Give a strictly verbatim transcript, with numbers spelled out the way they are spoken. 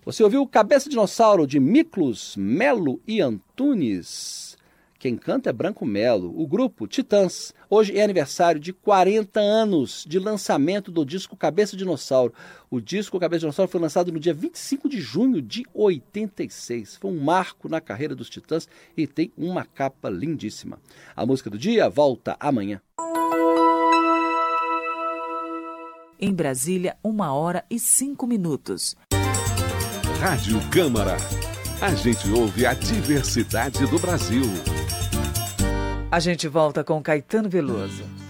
Você ouviu Cabeça Dinossauro, de Miklos, Melo e Antunes. Quem canta é Branco Melo. O grupo Titãs. Hoje é aniversário de quarenta anos de lançamento do disco Cabeça Dinossauro. O disco Cabeça Dinossauro foi lançado no dia vinte e cinco de junho de oitenta e seis. Foi um marco na carreira dos Titãs e tem uma capa lindíssima. A música do dia volta amanhã. Em Brasília, uma hora e cinco minutos. Rádio Câmara. A gente ouve a diversidade do Brasil. A gente volta com Caetano Veloso.